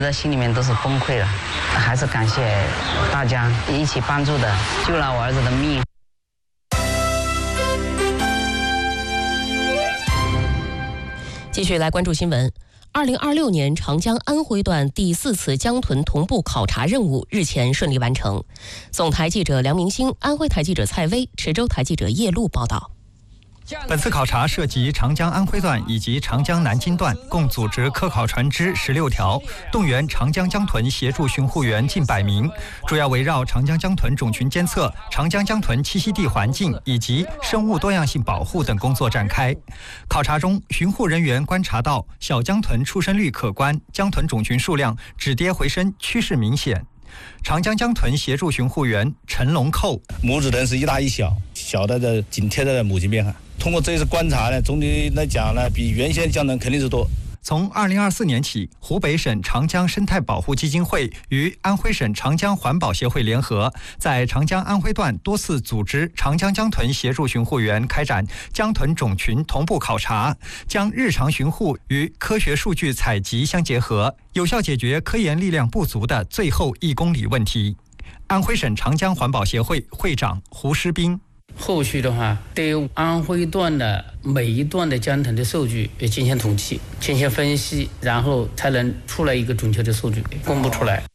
在心里面都是崩溃了，还是感谢大家一起帮助的，救了我儿子的命。 继续来关注新闻。2026年长江安徽段第4次江豚同步考察任务日前顺利完成。总台记者梁明星、安徽台记者蔡薇、池州台记者叶璐报道。 本次考察涉及长江安徽段以及长江南京段，共组织科考船只16条，动员长江江豚协助巡护员近100名，主要围绕长江江豚种群监测、长江江豚栖息地环境以及生物多样性保护等工作展开。考察中，巡护人员观察到小江豚出生率可观，江豚种群数量止跌回升趋势明显。长江江豚协助巡护员陈龙寇： 母子豚是一大一小，小的紧贴在母亲边上。通过这次观察呢，总体来讲呢，比原先江豚肯定是多。 从2024年起，湖北省长江生态保护基金会与安徽省长江环保协会联合，在长江安徽段多次组织长江江豚协助巡护员开展江豚种群同步考察，将日常巡护与科学数据采集相结合，有效解决科研力量不足的最后1公里问题。安徽省长江环保协会会长胡诗斌： 后续的话，对安徽段的每一段的江豚的数据进行统计、进行分析，然后才能出来一个准确的数据公布出来。